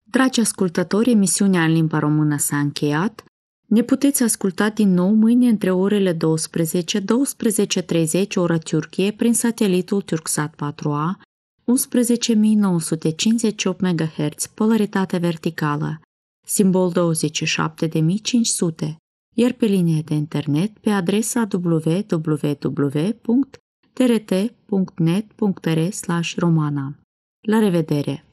Dragi ascultători, emisiunea în limba română s-a încheiat. Ne puteți asculta din nou mâine între orele 12-12:30 ora Turcie prin satelitul Turksat 4A, 11.958 MHz, polaritate verticală, simbol 27500, iar pe linie de internet pe adresa www.trt.net.r/romana. La revedere!